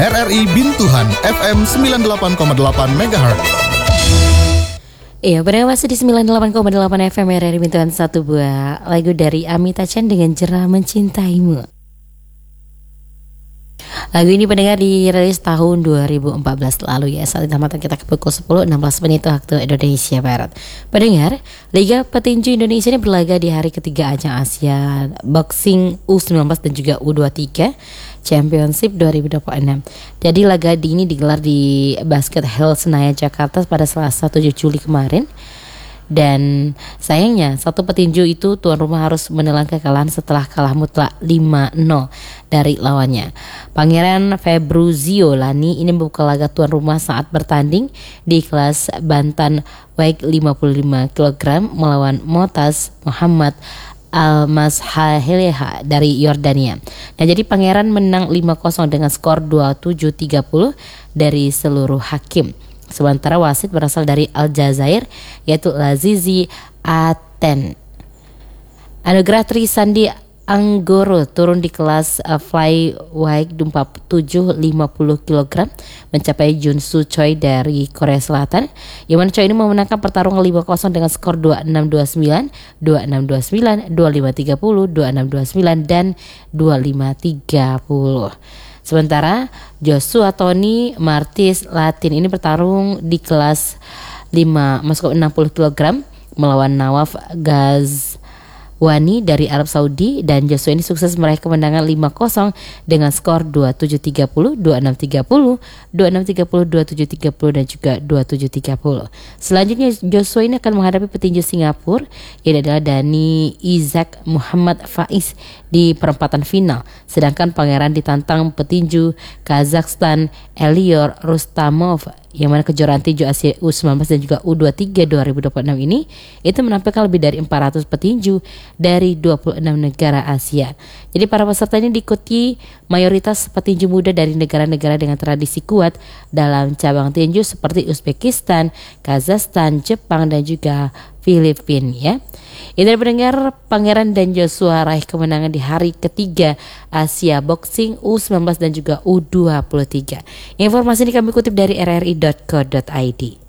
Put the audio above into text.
RRI Bintuhan FM 98,8 MHz. Iya, benar masih di 98,8 FM RRI Bintuhan. Satu buah lagu dari Amita Chan dengan Jera Mencintaimu. Lagu ini pendengar dirilis tahun 2014 lalu ya. Saat tamat kita ke pukul 10.16 menit waktu Indonesia Barat. Pendengar, Liga Petinju Indonesia ini berlaga di hari ketiga ajang Asia Boxing U19 dan juga U23 Championship 2026. Jadi laga ini digelar di Basket Hall Senayan Jakarta pada Selasa 7 Juli kemarin. Dan sayangnya satu petinju itu tuan rumah harus menelan kekalahan setelah kalah mutlak 5-0 dari lawannya. Pangeran Februzio Lani ini membuka laga tuan rumah saat bertanding di kelas bantam weight 55 kg melawan Motaz Muhammad Al-Mashaheleha dari Yordania. Nah, jadi Pangeran menang 5-0 dengan skor 27-30 dari seluruh hakim. Sementara wasit berasal dari Aljazair yaitu Lazizi Aten. Anugerah Trisandi Anggoro turun di kelas flyweight 47-50 kg mencapai Junsu Choi dari Korea Selatan. Yang Choi ini memenangkan pertarungan 5-0 dengan skor 26-29, 26-29, 25-30, 26-29 dan 25-30. Sementara Joshua Tony Martis Latin ini bertarung di kelas 60 kg melawan Nawaf Ghazwani dari Arab Saudi, dan Joshua ini sukses meraih kemenangan 5-0 dengan skor 27-30, 26-30, 26-30, 27-30 dan juga 27-30. Selanjutnya Joshua ini akan menghadapi petinju Singapura yang adalah Dani Isaac Muhammad Faiz di perempatan final. Sedangkan Pangeran ditantang petinju Kazakhstan Elior Rustamov yang mana kejuaraan tinju Asia U19 dan juga U23 2026 ini itu menampilkan lebih dari 400 petinju dari 26 negara Asia. Jadi para peserta ini diikuti mayoritas petinju muda dari negara-negara dengan tradisi kuat dalam cabang tinju seperti Uzbekistan, Kazakhstan, Jepang dan juga Filipina ya. Ini pendengar, Pangeran dan Joshua raih kemenangan di hari ketiga Asia Boxing U19 dan juga U23. Informasi ini kami kutip dari rri.co.id.